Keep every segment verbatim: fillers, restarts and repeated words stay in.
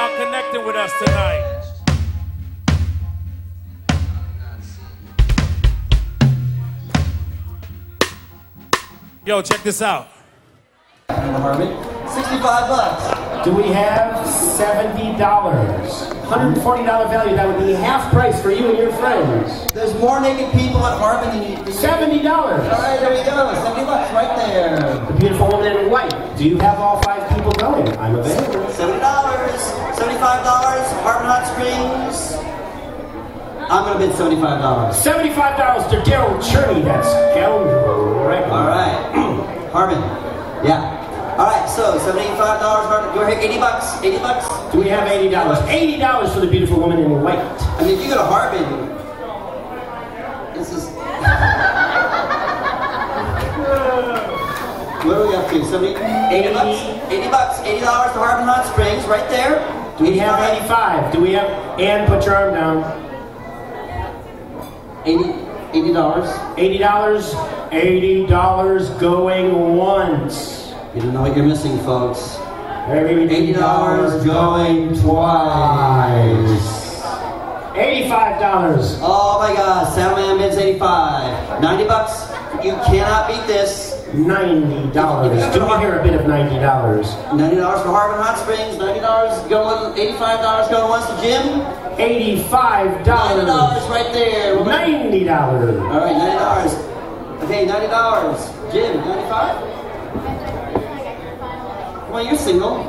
y'all connecting with us tonight. Yo, check this out. sixty-five bucks. Do we have seventy dollars? one hundred forty dollars value, that would be half price for you and your friends. There's more naked people at Harbin than you. seventy dollars. All right, there we go. seventy bucks right there. The beautiful woman in white. Do you have all five people going? I'm available. seventy dollars. seventy-five dollars. Harbin Hot Springs. I'm going to bid seventy-five dollars. seventy-five dollars to Daryl Cherney. That's scoundrel record. All right. Harbin. Yeah. All right, so seventy-five dollars. Harbin. Go ahead. eighty bucks. eighty bucks. Do we have eighty dollars? eighty dollars for the beautiful woman in white. I mean, if you go to Harbin, this is... What are we up to? seventy, eighty bucks? eighty bucks. eighty dollars to Harbin Hot Springs, right there. Do we have eighty-five? Do we have... Ann, put your arm down. eighty, eighty dollars. eighty dollars. eighty dollars going once. You don't know what you're missing, folks. eighty dollars going twice. eighty-five dollars. Oh my God, Soundman bids eighty-five. ninety bucks. You cannot beat this. ninety dollars. Do we hear a bit of ninety dollars? ninety dollars for Harbin Hot Springs. ninety dollars going, eighty-five dollars going once to Jim. eighty-five dollars. ninety dollars right there. ninety dollars. All right, ninety dollars. Okay, ninety dollars. Jim, ninety-five? Well, you're single.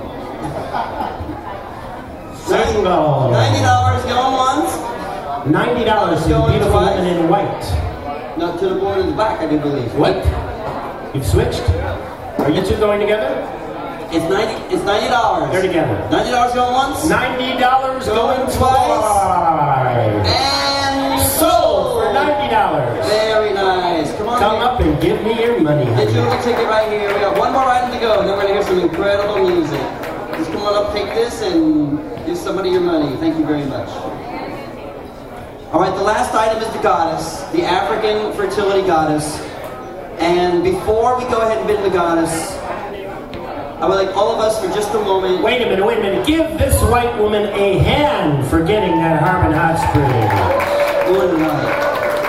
Single. ninety dollars going once. ninety dollars to the Going beautiful twice. woman in white. Not to the board in the back, I do believe. What? You've switched? Are you two going together? It's ninety. It's ninety dollars. They're together. Ninety dollars going once. ninety dollars going, Going twice. And Sold for ninety dollars. Very nice. Come on. Come here. up and give me your money, Get honey. your little ticket right here. We got one more item to go, and then we're gonna hear some incredible music. Just come on up, take this, and give somebody your money. Thank you very much. All right, the last item is the goddess, the African fertility goddess. And before we go ahead and bid the goddess, I would like all of us for just a moment. Wait a minute, wait a minute. Give this white woman a hand for getting that Harbin Hot Springs. Woman in white.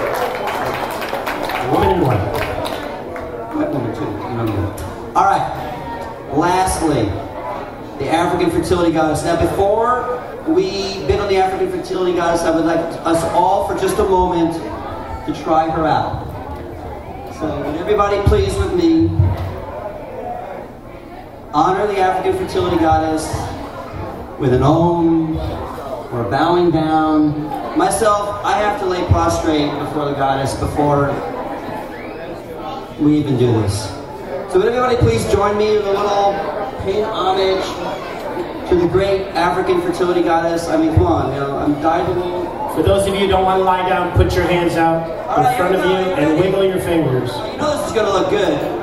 Woman in white. White woman too. Remember. All right. Lastly, the African fertility goddess. Now, before we bid on the African fertility goddess, I would like us all for just a moment to try her out. So, would everybody please with me honor the African fertility goddess with an om or bowing down. Myself, I have to lay prostrate before the goddess before we even do this. So would everybody please join me in a little pay homage to the great African fertility goddess. I mean, come on, you know, I'm dyable. For those of you who don't want to lie down, put your hands out in right, front of you and wiggle your fingers. You know this is going to look good.